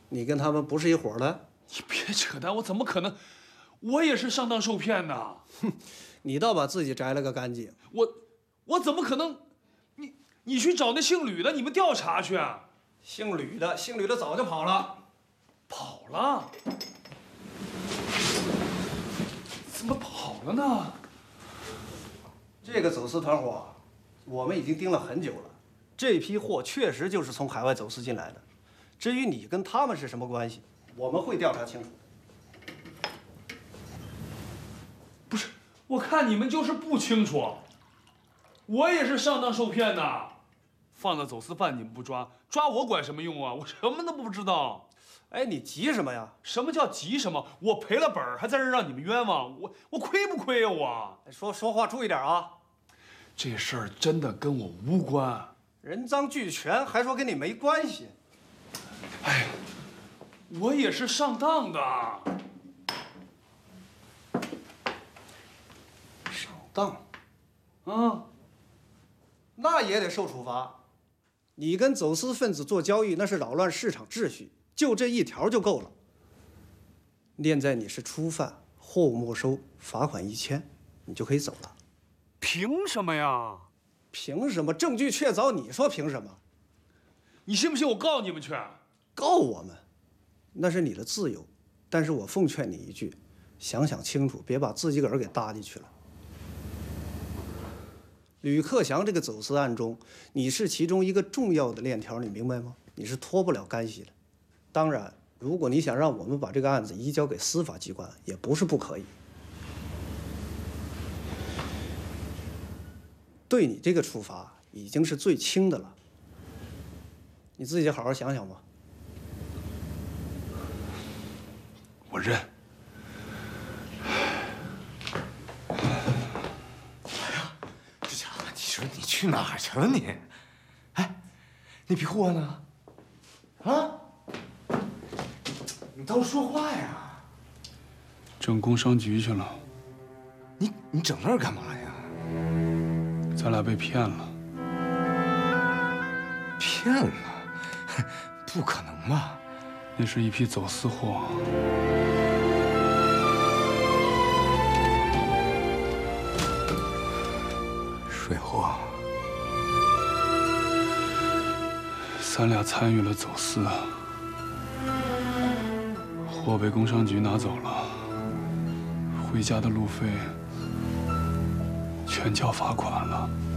你跟他们不是一伙的？ 你别扯淡，我怎么可能？我也是上当受骗的。 哼，你倒把自己摘了个干净。 我怎么可能？你去找那姓吕的，你们调查去啊。 姓吕的早就跑了。 跑了？怎么跑了呢？ 这个走私团伙，我们已经盯了很久了。这批货确实就是从海外走私进来的。至于你跟他们是什么关系，我们会调查清楚。 不是，我看你们就是不清楚。我也是上当受骗的。放了走私犯你们不抓，抓我管什么用啊？我什么都不知道。 哎，你急什么呀？ 什么叫急什么？我赔了本儿，还在这让你们冤枉，我亏不亏呀？ 说话注意点啊！ 这事儿真的跟我无关。 人赃俱全，还说跟你没关系？ 哎，我也是上当的。 上当？ 啊， 那也得受处罚。你跟走私分子做交易，那是扰乱市场秩序，就这一条就够了。念在你是初犯，货物没收，罚款1000，你就可以走了。 凭什么呀？ 凭什么？证据确凿，你说凭什么？ 你信不信我告你们去？ 告我们，那是你的自由。但是我奉劝你一句，想想清楚，别把自己个儿给搭进去了。吕克祥这个走私案中，你是其中一个重要的链条，你明白吗？你是脱不了干系的。当然，如果你想让我们把这个案子移交给司法机关，也不是不可以。对你这个处罚已经是最轻的了，你自己好好想想吧。 我认。 你去哪儿去了你？哎，那批货呢？啊？你倒是说话呀！ 整工商局去了。 你整那儿干嘛呀？ 咱俩被骗了。 骗了？不可能吧？ 那是一批走私货。 水货。 咱俩参与了走私，货被工商局拿走了，回家的路费全交罚款了。